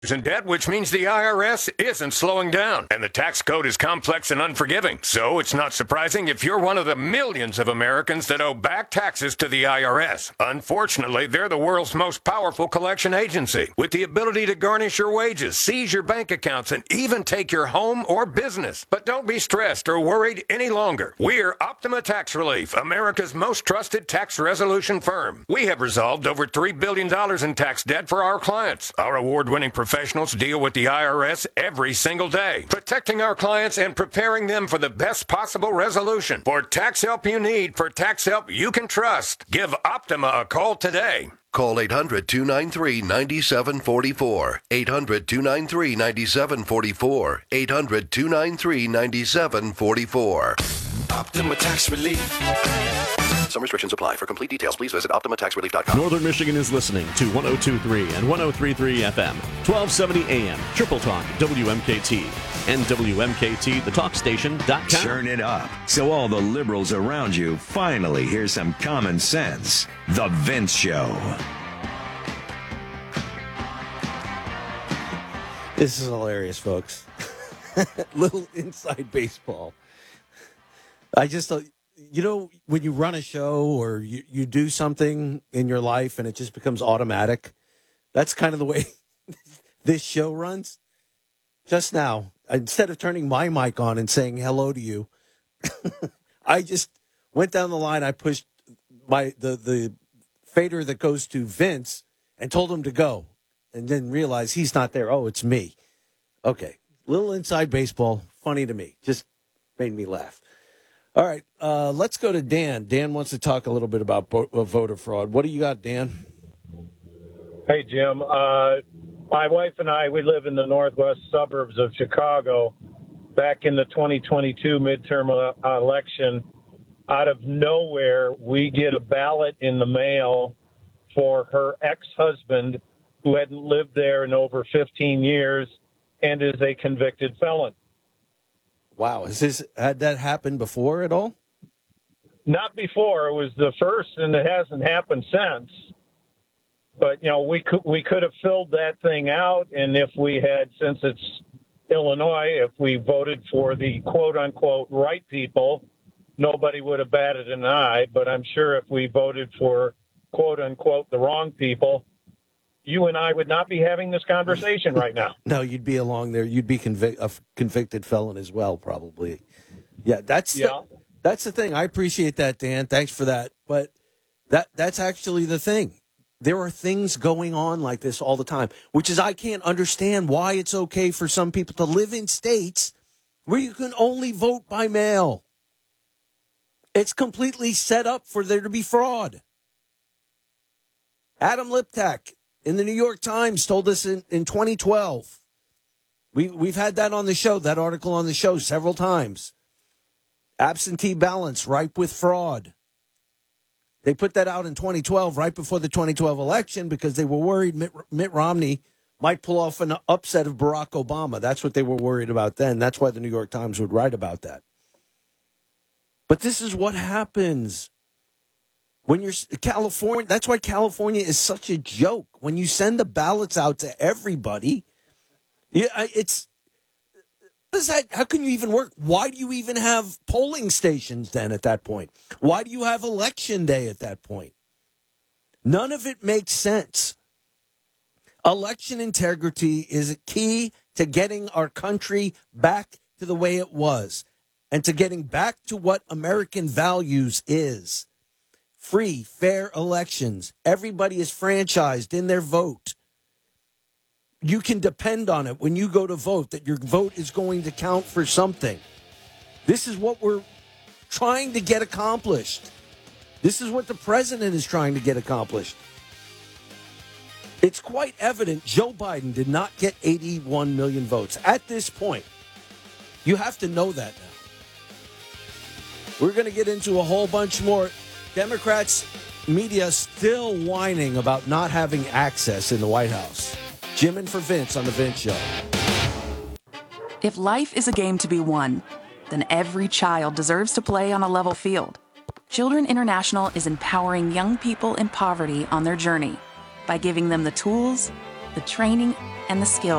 in debt, which means the IRS isn't slowing down. And the tax code is complex and unforgiving. So it's not surprising if you're one of the millions of Americans that owe back taxes to the IRS. Unfortunately, they're the world's most powerful collection agency, with the ability to garnish your wages, seize your bank accounts, and even take your home or business. But don't be stressed or worried any longer. We're Optima Tax Relief, America's most trusted tax resolution firm. We have resolved over $3 billion in tax debt for our clients. Our award-winning professionals deal with the IRS every single day, protecting our clients and preparing them for the best possible resolution. For tax help you need, for tax help you can trust, give Optima a call today. Call 800-293-9744. 800-293-9744. 800-293-9744. Optima Tax Relief. Some restrictions apply. For complete details, please visit OptimaTaxRelief.com. Northern Michigan is listening to 102.3 and 103.3 FM, 1270 AM, Triple Talk, WMKT, and WMKTTheTalkStation.com. Turn it up so all the liberals around you finally hear some common sense. The Vince Show. This is hilarious, folks. Little inside baseball. I just... You know, when you run a show or you do something in your life and it just becomes automatic, that's kind of the way this show runs. Just now, instead of turning my mic on and saying hello to you, I just went down the line. I pushed the fader that goes to Vince and told him to go, and then realized he's not there. Oh, it's me. Okay, little inside baseball, funny to me. Just made me laugh. All right, let's go to Dan. Dan wants to talk a little bit about voter fraud. What do you got, Dan? Hey, Jim. My wife and I, we live in the northwest suburbs of Chicago. Back in the 2022 midterm election, out of nowhere, we get a ballot in the mail for her ex-husband who hadn't lived there in over 15 years and is a convicted felon. Wow. Had that happened before at all? Not before. It was the first, and it hasn't happened since. But, you know, we could have filled that thing out, and if we had, since it's Illinois, if we voted for the quote-unquote right people, nobody would have batted an eye. But I'm sure if we voted for quote-unquote the wrong people, you and I would not be having this conversation right now. No, you'd be along there. You'd be a convicted felon as well, probably. Yeah, that's the thing. I appreciate that, Dan. Thanks for that. But that's actually the thing. There are things going on like this all the time, which is I can't understand why it's okay for some people to live in states where you can only vote by mail. It's completely set up for there to be fraud. Adam Liptak in the New York Times told us in 2012. We've had that on the show, that article on the show several times. Absentee ballots ripe with fraud. They put that out in 2012, right before the 2012 election, because they were worried Mitt Romney might pull off an upset of Barack Obama. That's what they were worried about then. That's why the New York Times would write about that. But this is what happens. When you're California, that's why California is such a joke. When you send the ballots out to everybody, how can you even work? Why do you even have polling stations then at that point? Why do you have election day at that point? None of it makes sense. Election integrity is a key to getting our country back to the way it was and to getting back to what American values is. Free, fair elections. Everybody is franchised in their vote. You can depend on it when you go to vote, that your vote is going to count for something. This is what we're trying to get accomplished. This is what the president is trying to get accomplished. It's quite evident Joe Biden did not get 81 million votes. At this point, you have to know that now. We're going to get into a whole bunch more. Democrats, media still whining about not having access in the White House. Jim and for Vince on The Vince Show. If life is a game to be won, then every child deserves to play on a level field. Children International is empowering young people in poverty on their journey by giving them the tools, the training, and the skills